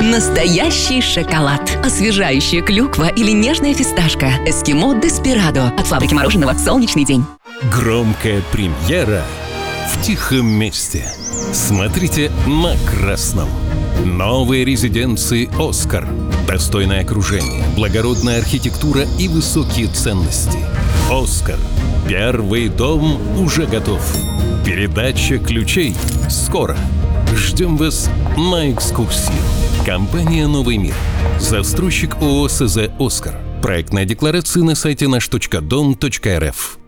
Настоящий шоколад. Освежающая клюква или нежная фисташка. Эскимо Деспирадо. От фабрики мороженого «Солнечный день». Громкая премьера в тихом месте. Смотрите на красном. Новые резиденции «Оскар». Достойное окружение, благородная архитектура и высокие ценности. «Оскар». Первый дом уже готов. Передача ключей скоро. Ждем вас на экскурсию. Компания «Новый мир». Застройщик ООО СЗ «Оскар». Проектная декларация на сайте наш.дом.рф.